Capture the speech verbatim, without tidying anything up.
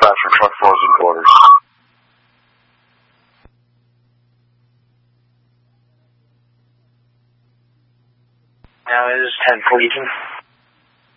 Dispatcher, truck four is in quarters. Now it is ten forty-two.